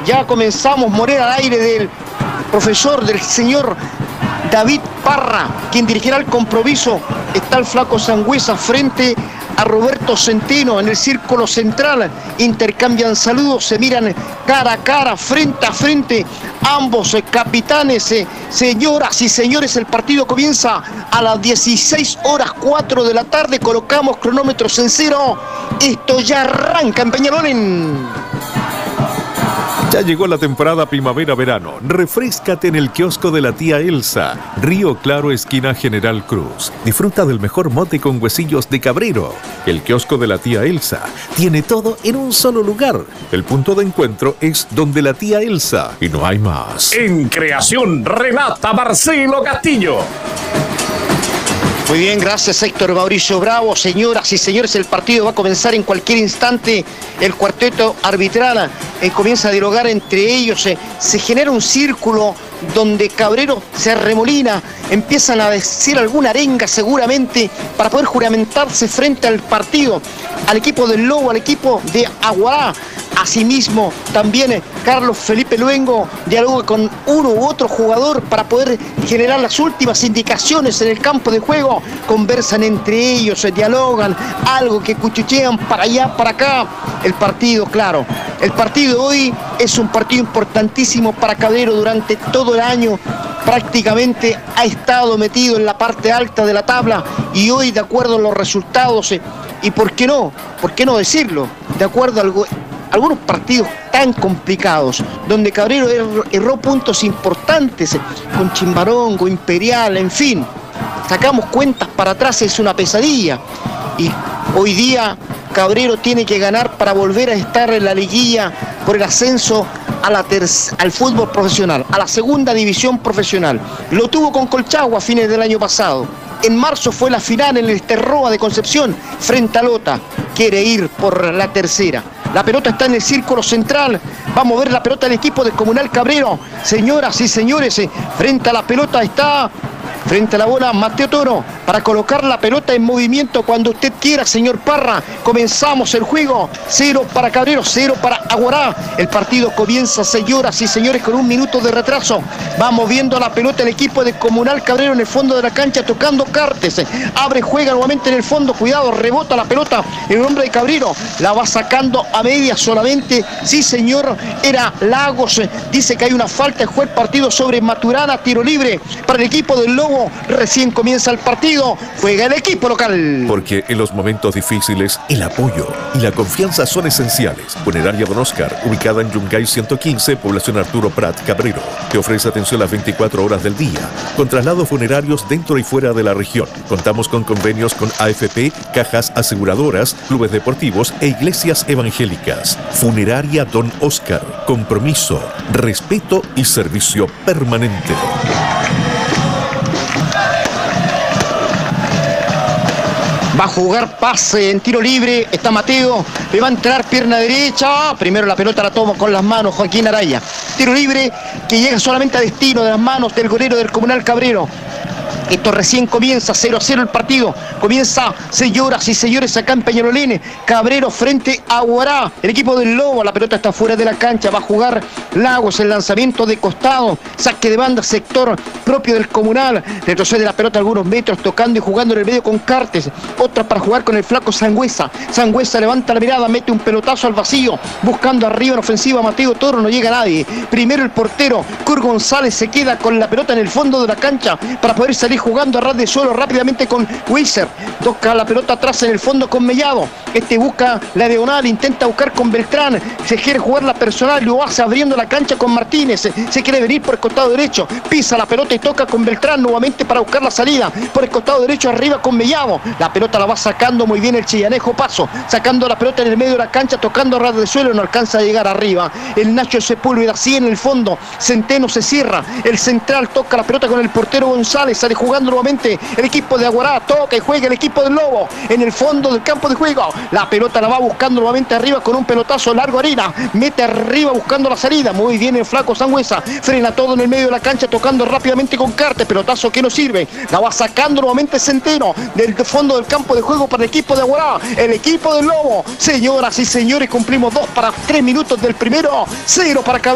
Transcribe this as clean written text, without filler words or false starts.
Ya comenzamos. Morera al aire del profesor, del señor David Parra, quien dirigirá el compromiso. Está el flaco Sangüesa frente a Roberto Centeno en el círculo central. Intercambian saludos, se miran cara a cara, frente a frente. Ambos capitanes, señoras y señores, el partido comienza a las 16:04 de la tarde. Colocamos cronómetros en cero. Esto ya arranca en Peñalolén. Ya llegó la temporada primavera-verano. Refréscate en el kiosco de la tía Elsa, Río Claro, esquina General Cruz. Disfruta del mejor mote con huesillos de cabrero. El kiosco de la tía Elsa tiene todo en un solo lugar. El punto de encuentro es donde la tía Elsa y no hay más. En creación, Renata Marcelo Castillo. Muy bien, gracias Héctor Mauricio Bravo. Señoras y señores, el partido va a comenzar en cualquier instante. El cuarteto arbitral comienza a dialogar entre ellos. Se genera un círculo donde Cabrero se arremolina. Empiezan a decir alguna arenga seguramente para poder juramentarse frente al partido. Al equipo del Lobo, al equipo de Aguará. Asimismo, también Carlos Felipe Luengo dialoga con uno u otro jugador para poder generar las últimas indicaciones en el campo de juego. Conversan entre ellos, se dialogan, algo que cuchichean para allá, para acá. El partido, claro, el partido hoy es un partido importantísimo para Cabrero. Durante todo el año prácticamente ha estado metido en la parte alta de la tabla y hoy, de acuerdo a los resultados, y por qué no decirlo, de acuerdo a algunos partidos tan complicados, donde Cabrero erró puntos importantes, con Chimbarongo, Imperial, en fin, sacamos cuentas para atrás, es una pesadilla, y hoy día Cabrero tiene que ganar para volver a estar en la liguilla por el ascenso al fútbol profesional, a la segunda división profesional. Lo tuvo con Colchagua a fines del año pasado. En marzo fue la final en el Esterroa de Concepción frente a Lota. Quiere ir por la tercera. La pelota está en el círculo central. Va a mover la pelota el equipo de Comunal Cabrero. Señoras y señores, frente a la pelota está, frente a la bola, Mateo Toro, para colocar la pelota en movimiento cuando usted quiera, señor Parra. Comenzamos el juego. 0 para Cabrero, 0 para Aguará. El partido comienza, señoras y señores, con 1 minuto de retraso. Va moviendo la pelota el equipo de Comunal Cabrero en el fondo de la cancha, tocando Cartes. Abre, juega nuevamente en el fondo. Cuidado, rebota la pelota el hombre de Cabrero. La va sacando a media solamente. Sí, señor, era Lagos. Dice que hay una falta de juez partido sobre Maturana. Tiro libre para el equipo del Lobo. Recién comienza el partido. Juega el equipo local. Porque en los momentos difíciles, el apoyo y la confianza son esenciales. Funeraria Don Oscar, ubicada en Yungay 115, población Arturo Prat, Cabrero. Te ofrece atención las 24 horas del día, con traslados funerarios dentro y fuera de la región. Contamos con convenios con AFP, cajas aseguradoras, clubes deportivos e iglesias evangélicas. Funeraria Don Oscar. Compromiso, respeto y servicio permanente. Va a jugar pase en tiro libre. Está Mateo. Le va a entrar pierna derecha. Primero la pelota la toma con las manos Joaquín Araya. Tiro libre que llega solamente a destino de las manos del golero del Comunal Cabrero. Esto recién comienza, 0-0 el partido. Comienza, señoras y señores, acá en Peñalolén. Cabrero frente a Aguará. El equipo del Lobo, la pelota está fuera de la cancha. Va a jugar Lagos, el lanzamiento de costado. Saque de banda, sector propio del Comunal. Retrocede la pelota algunos metros, tocando y jugando en el medio con Cartes. Otra para jugar con el flaco Sangüesa. Sangüesa levanta la mirada, mete un pelotazo al vacío. Buscando arriba en ofensiva Mateo Toro, no llega nadie. Primero el portero, Cur González, se queda con la pelota en el fondo de la cancha para poder salir jugando a ras de suelo rápidamente con Weiser. Toca la pelota atrás en el fondo con Mellado. Este busca la diagonal, intenta buscar con Beltrán. Se quiere jugar la personal, lo hace abriendo la cancha con Martínez. Se quiere venir por el costado derecho. Pisa la pelota y toca con Beltrán nuevamente para buscar la salida. Por el costado derecho arriba con Mellado. La pelota la va sacando muy bien el Chillanejo Paso. Sacando la pelota en el medio de la cancha, tocando a ras de suelo, no alcanza a llegar arriba. El Nacho Sepúlveda así en el fondo. Centeno se cierra. El central toca la pelota con el portero González. Sale jugando nuevamente el equipo de Aguará. Toca y juega el equipo del Lobo en el fondo del campo de juego. La pelota la va buscando nuevamente arriba con un pelotazo largo Arena. Mete arriba buscando la salida. Muy bien el flaco Sangüesa. Frena todo en el medio de la cancha, tocando rápidamente con Cartes. Pelotazo que no sirve. La va sacando nuevamente Centeno del fondo del campo de juego para el equipo de Aguará. El equipo del Lobo. Señoras y señores, cumplimos 2 para 3 minutos del primero. 0 para Cabrera.